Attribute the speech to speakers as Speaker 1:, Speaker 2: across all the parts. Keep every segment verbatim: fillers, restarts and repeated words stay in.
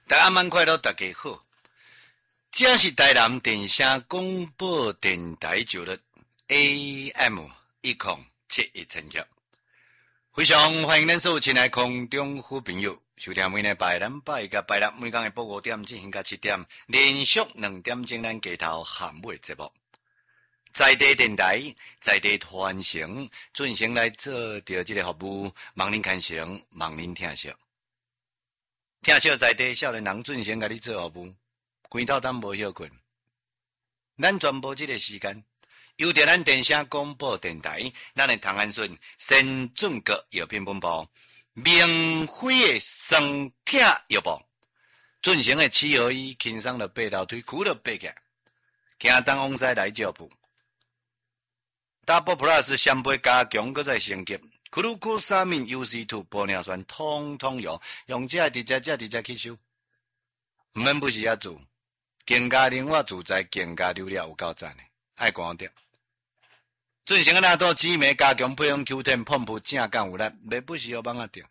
Speaker 1: 大家晚快乐，大家好。这是台南电声广播电台九的 A M 一零七一千赫，非常欢迎咱所有亲爱空中好朋友收听每日拜咱拜甲拜六每天的晡五点进行到七点，连续两点钟咱街头喊尾节目。在地电台，在地传承，进行来做着这个服务，望您看成，望您听惜。听惜在地少年人进行甲你做服务，规头咱无休困。咱全部这个时间，由着咱电声广播电台，咱的唐安顺先准国药品本部，明辉的酸痛药部，进行的七合一，轻松的爬楼梯，苦了爬起来，行东往西来脚步。Double Plus 双倍加强，搁再升级。库鲁库沙敏 U C 二 玻尿酸通通用，用这直接这直接吸收，唔免不时啊做。更加灵活自在，更加流量有够赞的，爱观点。进行那多紫莓加强配用 Q 十 碰扑正干有力，袂不时要帮啊定。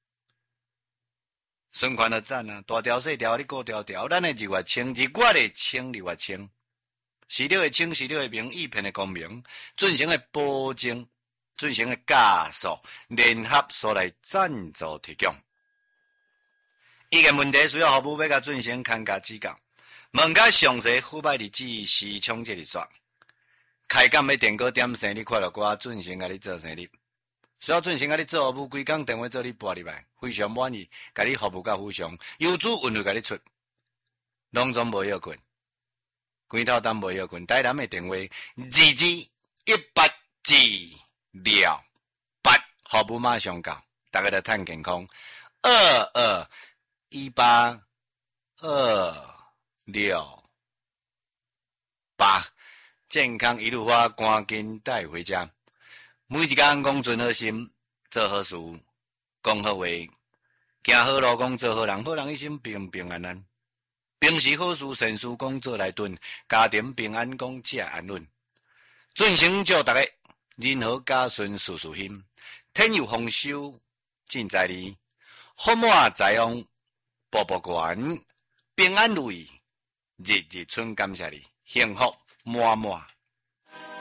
Speaker 1: 顺款的赞啊，大条细条你顾条条，咱的日月清，日月的清，日月清。是了的清，是了的明，一片的光明，进行的保证，进行的加速，联合所来赞助提供。伊个问题需要服务要甲进行看家指教，问较详细腐败日子时冲这里刷，开讲要电过点生日快乐歌进行甲你做生日，需要进行甲你做服务，规工电话做你拨入来，非常满意，甲你服务甲非常，有主运费甲你出，拢总无要困。规头单袂要困，台南的电话二二一八二六八，服务马上到，大家来探健康。二二一八二六八，健康一路花，赶紧带回家。每一天讲存好心，做好事，讲好话，行好路，讲做好人，好人一生平平安安。平时好事善事讲做来顿，家庭平安讲吃安稳。进行祝大家人好家顺事事兴，天有丰收尽在理，福满财旺步步悬，平安如意，日日春感谢你，幸福满满。